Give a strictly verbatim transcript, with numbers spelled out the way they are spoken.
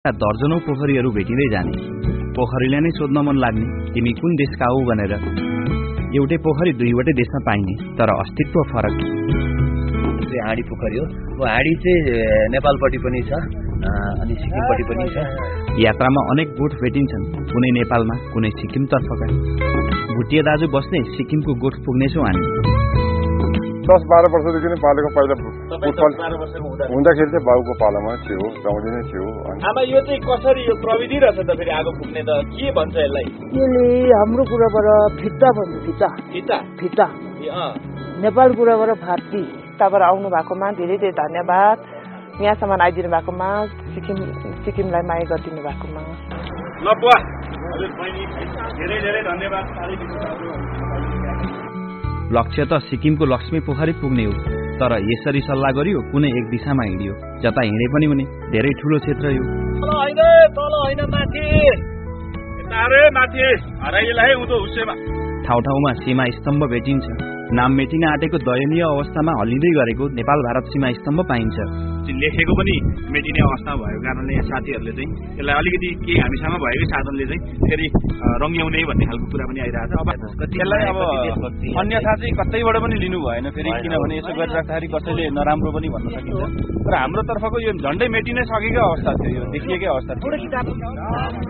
दर्जनौं पोखरीहरू भेटिँदै जाने, पोखरीले नै सोध्न मन लाग्ने तिमी कुन देशका हौ भनेर। एउटै पोखरी दुईवटै देशमा पाइने तर अस्तित्व फरक। हाँडी पोखरी हो, वो हाँडी चाहिँ नेपालपट्टि पनि छ अनि सिक्किमपट्टि पनि छ। यात्रामा अनेक गोठ भेटिन्छन्, कुनै नेपालमा कुनै सिक्किमतर्फका। भुटिया दाजु बस्ने सिक्किमको गोठ पुग्नेछौँ हामी। दस बाह्र वर्षदेखि नै पालेको, पहिला हुँदाखेरि चाहिँ बाबुको पालामा थियो, गाउँले नै थियो। आमा यो चाहिँ कसरी यो प्रविधि रहेछ त फेरि आगो फुक्ने त के भन्छ यसलाई? यसले हाम्रो कुराबाट फिट्टा भन्छ, फिट्टा फिट्टा फिट्टा नेपाल कुराबाट फाटी। तबाट आउनु भएकोमा धेरै धेरै धन्यवाद। यहाँसम्म आइदिनु भएकोमा, सिक्किम सिक्किमलाई माया गरिदिनु भएकोमा ल बुवा हजुर बहिनी धेरै धेरै धन्यवाद। लक्ष्य त सिक्किमको लक्ष्मी पोखरी पुग्ने हो, तर यसरी सल्लाह गरियो कुनै एक दिशामा हिँडियो। जता हिँडे पनि हुने, धेरै ठुलो क्षेत्र यो। तल होइन तल होइन माथि तारे माथि हराइलाई उँधो हुसेमा। ठाउँ ठाउँमा सीमा स्तम्भ भेटिन्छ। नाम मेटिन आँटेको दयनीय अवस्थामा हल्लिँदै गरेको नेपाल भारत सीमा स्तम्भ पाइन्छ। लेखेको पनि मेटिने अवस्था भएको कारणले साथीहरूले चाहिँ यसलाई अलिकति केही हामीसँग भएकै साधनले चाहिँ फेरि रङ्ग्याउने भन्ने खालको कुरा पनि आइरहेको छ। अब यसलाई अब अन्यथा चाहिँ कतैबाट पनि लिनु भएन फेरि, किनभने यसो गरिराख्दाखेरि कसैले नराम्रो पनि भन्न सकिन्छ। तर हाम्रो तर्फको यो झन्डै मेटिनै सकेको अवस्था थियो, यो देखिएकै अवस्था थियो।